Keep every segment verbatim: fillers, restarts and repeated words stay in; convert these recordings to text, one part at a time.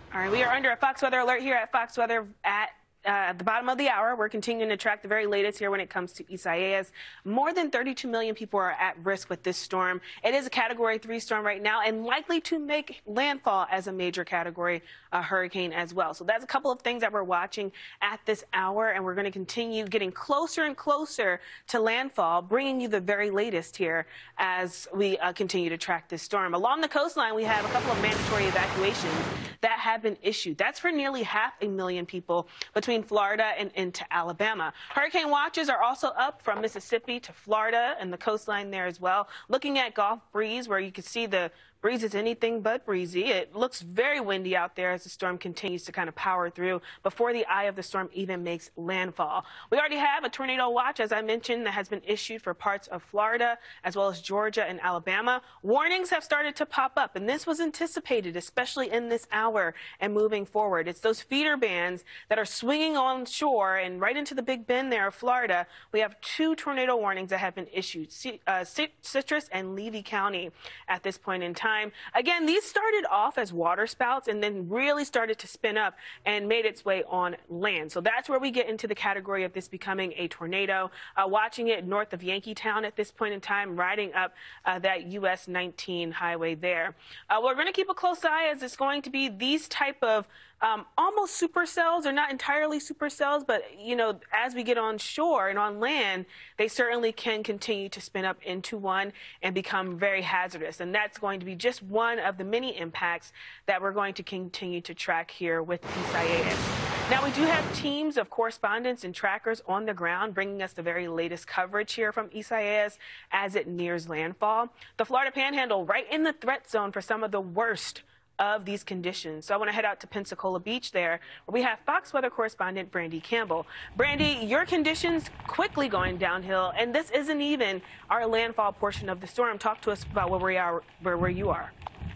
All right, we are under a Fox Weather alert here at Fox Weather at Uh, at the bottom of the hour. We're continuing to track the very latest here when it comes to Isaias. More than thirty-two million people are at risk with this storm. It is a Category three storm right now and likely to make landfall as a major Category uh, hurricane as well. So that's a couple of things that we're watching at this hour, and we're going to continue getting closer and closer to landfall, bringing you the very latest here as we uh, continue to track this storm. Along the coastline, we have a couple of mandatory evacuations that have been issued. That's for nearly half a million people between between Florida and into Alabama. Hurricane watches are also up from Mississippi to Florida and the coastline there as well. Looking at Gulf breeze, where you can see the breeze is anything but breezy. It looks very windy out there as the storm continues to kind of power through before the eye of the storm even makes landfall. We already have a tornado watch, as I mentioned, that has been issued for parts of Florida as well as Georgia and Alabama. Warnings have started to pop up, and this was anticipated, especially in this hour and moving forward. It's those feeder bands that are swinging on shore and right into the Big Bend there of Florida. We have two tornado warnings that have been issued, uh, Citrus and Levy County at this point in time. Again, these started off as water spouts and then really started to spin up and made its way on land. So that's where we get into the category of this becoming a tornado. Uh, watching it north of Yankeetown at this point in time, riding up uh, that U S nineteen highway there. Uh, we're going to keep a close eye as it's going to be these type of Um, almost supercells, or not entirely supercells, but, you know, as we get on shore and on land, they certainly can continue to spin up into one and become very hazardous. And that's going to be just one of the many impacts that we're going to continue to track here with Isaias. Now, we do have teams of correspondents and trackers on the ground bringing us the very latest coverage here from Isaias as it nears landfall. The Florida Panhandle right in the threat zone for some of the worst of these conditions. So I want to head out to Pensacola Beach there, where we have Fox Weather correspondent Brandy Campbell. Brandy, your conditions quickly going downhill, and this isn't even our landfall portion of the storm. Talk to us about where we are, where, where you are.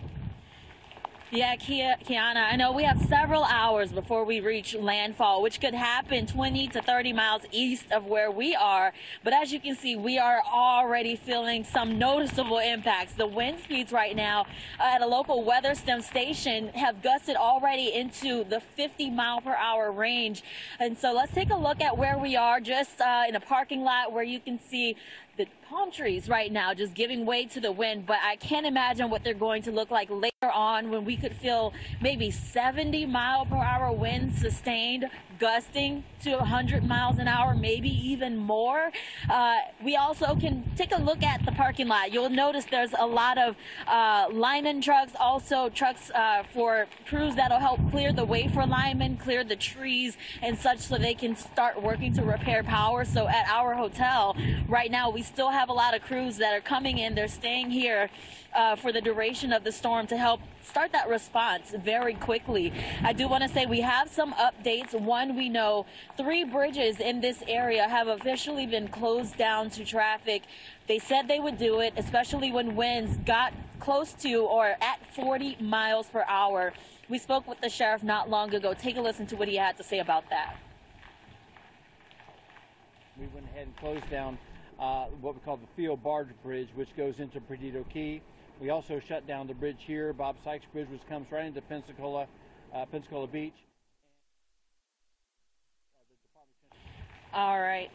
Yeah, Kiana, I know we have several hours before we reach landfall, which could happen twenty to thirty miles east of where we are. But as you can see, we are already feeling some noticeable impacts. The wind speeds right now at a local weather stem station have gusted already into the fifty mile per hour range. And so let's take a look at where we are, just uh, in a parking lot where you can see the palm trees right now just giving way to the wind. But I can't imagine what they're going to look like later on when we could feel maybe seventy mile per hour winds sustained, gusting to one hundred miles an hour, maybe even more. Uh, we also can take a look at the parking lot. You'll notice there's a lot of uh, lineman trucks, also trucks uh, for crews that'll help clear the way for linemen, clear the trees and such so they can start working to repair power. So at our hotel right now, we still have a lot of crews that are coming in. They're staying here uh, for the duration of the storm to help start that response very quickly. I do want to say we have some updates. One, we know three bridges in this area have officially been closed down to traffic. They said they would do it, especially when winds got close to or at forty miles per hour. We spoke with the sheriff not long ago. Take a listen to what he had to say about that. We went ahead and closed down uh, what we call the Field Barge Bridge, which goes into Perdido Key. We also shut down the bridge here, Bob Sykes Bridge, which comes right into Pensacola, uh, Pensacola Beach. All right.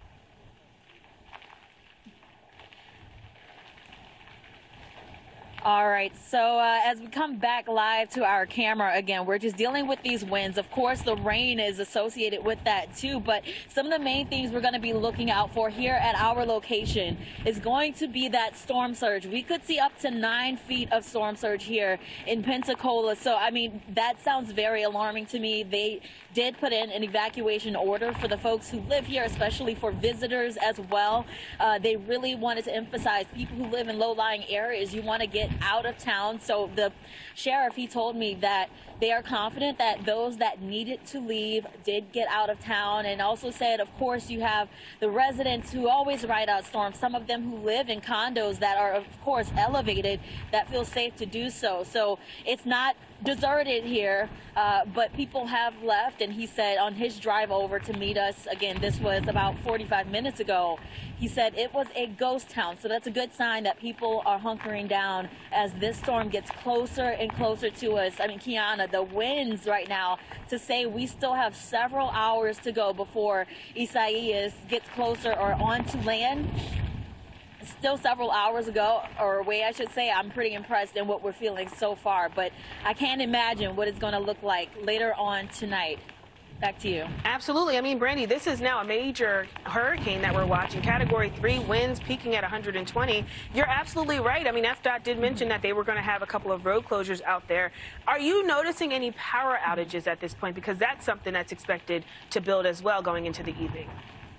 All right, so uh, as we come back live to our camera again, we're just dealing with these winds. Of course, the rain is associated with that too, but some of the main things we're going to be looking out for here at our location is going to be that storm surge. We could see up to nine feet of storm surge here in Pensacola. So, I mean, that sounds very alarming to me. They did put in an evacuation order for the folks who live here, especially for visitors as well. Uh, they really wanted to emphasize people who live in low-lying areas, you want to get out of town. So the sheriff, he told me that they are confident that those that needed to leave did get out of town, and also said, of course, you have the residents who always ride out storms, some of them who live in condos that are, of course, elevated, that feel safe to do so. So it's not deserted here, uh, but people have left, and he said on his drive over to meet us, again, this was about forty-five minutes ago, he said it was a ghost town. So that's a good sign that people are hunkering down as this storm gets closer and closer to us. I mean, Kiana, the winds right now, to say we still have several hours to go before Isaias gets closer or onto land. Still several hours ago, or away, I should say. I'm pretty impressed in what we're feeling so far, but I can't imagine what it's going to look like later on tonight. Back to you. Absolutely. I mean, Brandy, this is now a major hurricane that we're watching. Category three, winds peaking at one hundred twenty. You're absolutely right. I mean, F DOT did mention that they were going to have a couple of road closures out there. Are you noticing any power outages at this point? Because that's something that's expected to build as well going into the evening.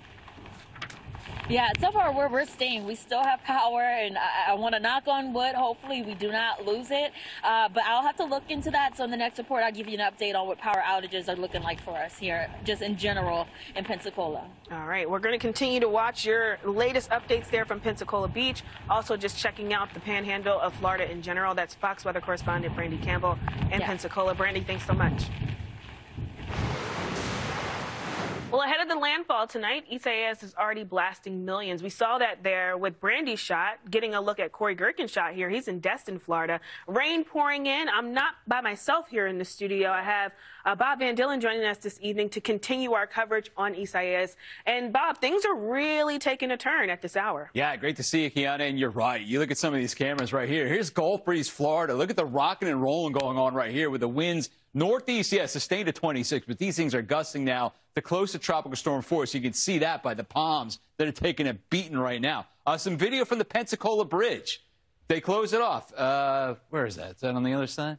Yeah, so far where we're staying, we still have power, and I, I want to knock on wood. Hopefully we do not lose it, uh, but I'll have to look into that. So in the next report, I'll give you an update on what power outages are looking like for us here, just in general in Pensacola. All right, we're going to continue to watch your latest updates there from Pensacola Beach. Also just checking out the panhandle of Florida in general. That's Fox weather correspondent Brandy Campbell in yeah. Pensacola. Brandy, thanks so much. Well, ahead of the landfall tonight, Isaias is already blasting millions. We saw that there with Brandy's shot, getting a look at Corey Gerken's shot here. He's in Destin, Florida. Rain pouring in. I'm not by myself here in the studio. I have uh, Bob Van Dillen joining us this evening to continue our coverage on Isaias. And, Bob, things are really taking a turn at this hour. Yeah, great to see you, Kiana. And you're right. You look at some of these cameras right here. Here's Gulf Breeze, Florida. Look at the rocking and rolling going on right here with the winds. Northeast, yes, sustained to twenty-six, but these things are gusting now to close to tropical storm force. You can see that by the palms that are taking a beating right now. Uh, some video from the Pensacola Bridge. They close it off. Uh, where is that? Is that on the other side?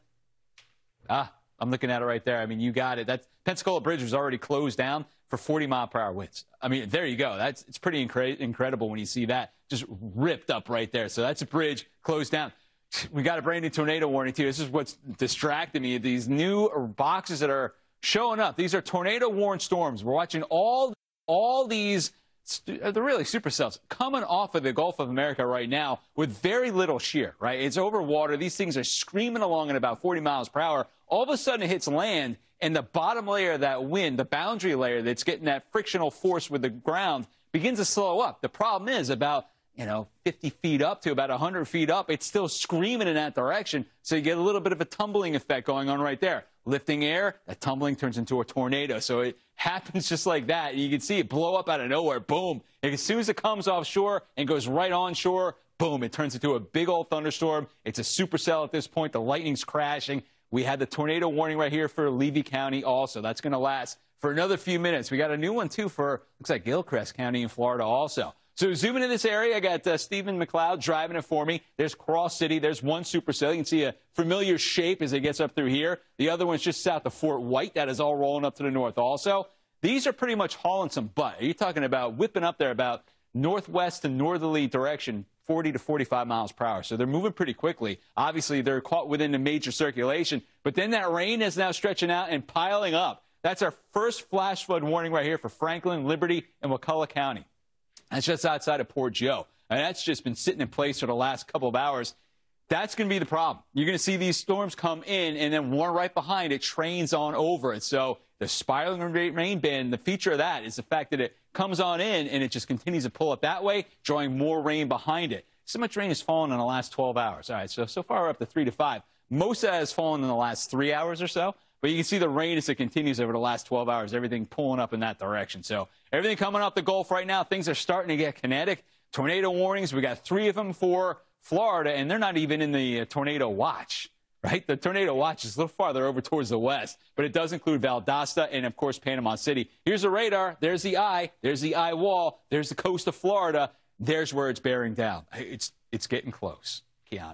Ah, I'm looking at it right there. I mean, you got it. That Pensacola Bridge was already closed down for forty mile per hour winds. I mean, there you go. That's it's pretty incre incredible when you see that just ripped up right there. So that's a bridge closed down. We got a brand new tornado warning, too. This is what's distracting me. These new boxes that are showing up. These are tornado-warned storms. We're watching all, all these, they're really supercells, coming off of the Gulf of America right now with very little shear, right? It's over water. These things are screaming along at about forty miles per hour. All of a sudden, it hits land, and the bottom layer of that wind, the boundary layer that's getting that frictional force with the ground, begins to slow up. The problem is about you know, fifty feet up to about one hundred feet up, it's still screaming in that direction. So you get a little bit of a tumbling effect going on right there. Lifting air, that tumbling turns into a tornado. So it happens just like that. You can see it blow up out of nowhere. Boom. And as soon as it comes offshore and goes right onshore, boom, it turns into a big old thunderstorm. It's a supercell at this point. The lightning's crashing. We had the tornado warning right here for Levy County also. That's going to last for another few minutes. We got a new one, too, for, looks like Gilchrist County in Florida also. So zooming in this area, I got uh, Stephen McLeod driving it for me. There's Cross City. There's one supercell. You can see a familiar shape as it gets up through here. The other one's just south of Fort White. That is all rolling up to the north also. These are pretty much hauling some butt. You're talking about whipping up there about northwest to northerly direction, forty to forty-five miles per hour. So they're moving pretty quickly. Obviously, they're caught within the major circulation. But then that rain is now stretching out and piling up. That's our first flash flood warning right here for Franklin, Liberty, and Wakulla County. That's just outside of Port Joe. And that's just been sitting in place for the last couple of hours. That's going to be the problem. You're going to see these storms come in, and then one right behind it trains on over it. So the spiraling rain band, the feature of that is the fact that it comes on in, and it just continues to pull up that way, drawing more rain behind it. So much rain has fallen in the last twelve hours. All right, so so far we're up to three to five. Most of that has fallen in the last three hours or so. But you can see the rain as it continues over the last twelve hours, everything pulling up in that direction. So everything coming off the Gulf right now, things are starting to get kinetic. Tornado warnings, we got three of them for Florida, and they're not even in the uh, tornado watch, right? The tornado watch is a little farther over towards the west, but it does include Valdosta and, of course, Panama City. Here's the radar. There's the eye. There's the eye wall. There's the coast of Florida. There's where it's bearing down. It's, it's getting close. Kiana.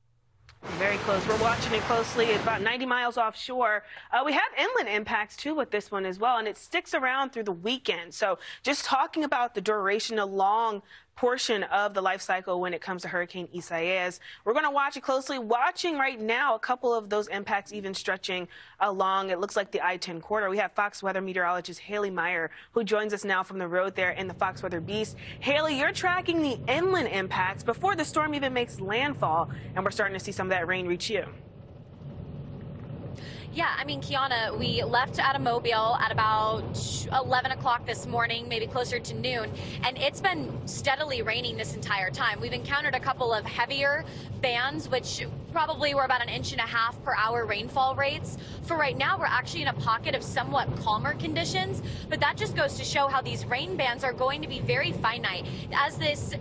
Very close. We're watching it closely. It's about ninety miles offshore. Uh, we have inland impacts, too, with this one as well, and it sticks around through the weekend. So just talking about the duration, a long portion of the life cycle when it comes to Hurricane Isaias. We're going to watch it closely. Watching right now, a couple of those impacts even stretching along, it looks like the I ten corridor. We have Fox weather meteorologist Haley Meyer, who joins us now from the road there in the Fox Weather Beast. Haley, you're tracking the inland impacts before the storm even makes landfall, and we're starting to see some of that rain reach you. Yeah, I mean, Kiana, we left out of Mobile at about eleven o'clock this morning, maybe closer to noon, and it's been steadily raining this entire time. We've encountered a couple of heavier bands, which probably were about an inch and a half per hour rainfall rates. For right now, we're actually in a pocket of somewhat calmer conditions, but that just goes to show how these rain bands are going to be very finite. As this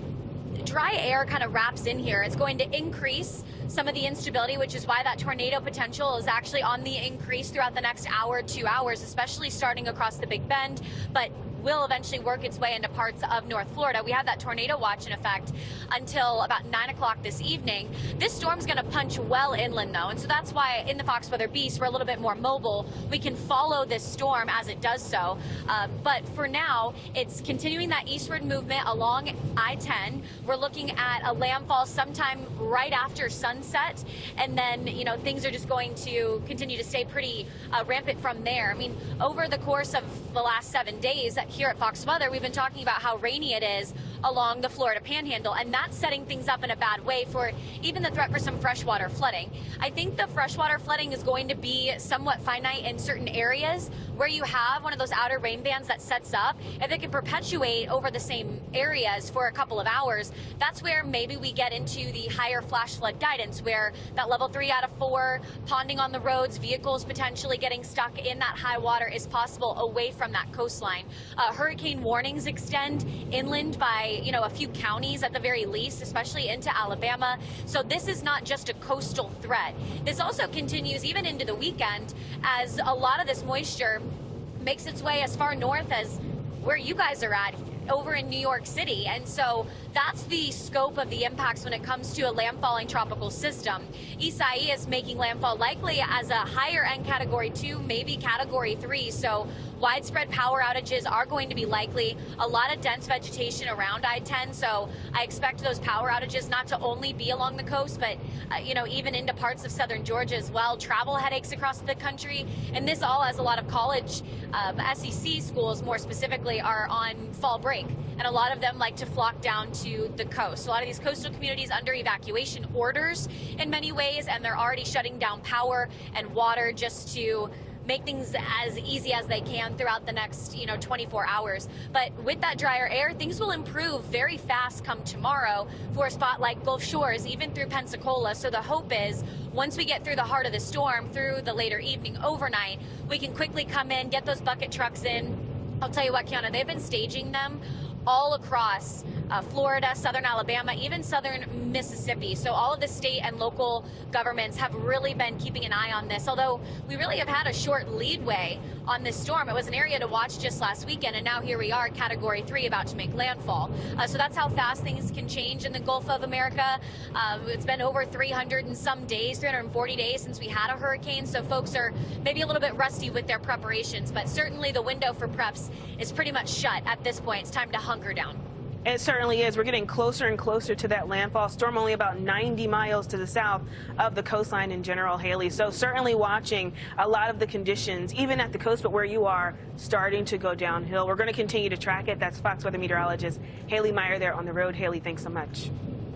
dry air kind of wraps in here, it's going to increase some of the instability, which is why that tornado potential is actually on the increase throughout the next hour, two hours, especially starting across the Big Bend, but will eventually work its way into parts of North Florida. We have that tornado watch in effect until about nine o'clock this evening. This storm's going to punch well inland, though, and so that's why in the Fox Weather Beast we're a little bit more mobile. We can follow this storm as it does so, uh, but for now it's continuing that eastward movement along I ten. We're looking at a landfall sometime right after sunset, and then you know things are just going to continue to stay pretty uh, rampant from there. I mean, over the course of the last seven days here at Fox Weather, we've been talking about how rainy it is along the Florida Panhandle, and that's setting things up in a bad way for even the threat for some freshwater flooding. I think the freshwater flooding is going to be somewhat finite in certain areas where you have one of those outer rain bands that sets up. If it can perpetuate over the same areas for a couple of hours, that's where maybe we get into the higher flash flood guidance, where that level three out of four, ponding on the roads, vehicles potentially getting stuck in that high water is possible away from that coastline. Uh, hurricane warnings extend inland by you know, a few counties at the very least, especially into Alabama. So this is not just a coastal threat. This also continues even into the weekend as a lot of this moisture makes its way as far north as where you guys are at, over in New York City. And so that's the scope of the impacts when it comes to a landfalling tropical system. Isaias making landfall likely as a higher end category two, maybe category three. So widespread power outages are going to be likely. A lot of dense vegetation around I ten. So I expect those power outages not to only be along the coast, but uh, you know, even into parts of southern Georgia as well. Travel headaches across the country. And this all as a lot of college um, S E C schools more specifically are on fall break. And a lot of them like to flock down to the coast. A lot of these coastal communities under evacuation orders in many ways, and they're already shutting down power and water just to make things as easy as they can throughout the next, you know, twenty-four hours. But with that drier air, things will improve very fast come tomorrow for a spot like Gulf Shores, even through Pensacola. So the hope is once we get through the heart of the storm, through the later evening, overnight, we can quickly come in, get those bucket trucks in. I'll tell you what, Kiana, they've been staging them all across uh, Florida, southern Alabama, even southern Mississippi. So all of the state and local governments have really been keeping an eye on this, although we really have had a short leadway on this storm. It was an area to watch just last weekend, and now here we are, category three, about to make landfall. Uh, so that's how fast things can change in the Gulf of America. Uh, it's been over three hundred and some days, three hundred forty days since we had a hurricane, so folks are maybe a little bit rusty with their preparations, but certainly the window for preps is pretty much shut at this point. It's time to hunker down. It certainly is. We're getting closer and closer to that landfall. Storm only about ninety miles to the south of the coastline in General Haley. So certainly watching a lot of the conditions, even at the coast, but where you are, starting to go downhill. We're going to continue to track it. That's Fox Weather meteorologist Haley Meyer there on the road. Haley, thanks so much.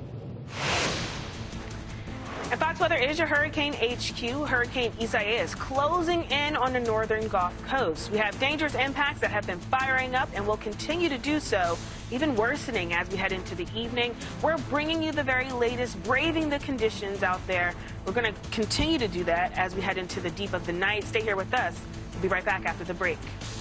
And Fox Weather is your Hurricane H Q. Hurricane Isaias closing in on the northern Gulf Coast. We have dangerous impacts that have been firing up and will continue to do so, even worsening as we head into the evening. We're bringing you the very latest, braving the conditions out there. We're going to continue to do that as we head into the deep of the night. Stay here with us. We'll be right back after the break.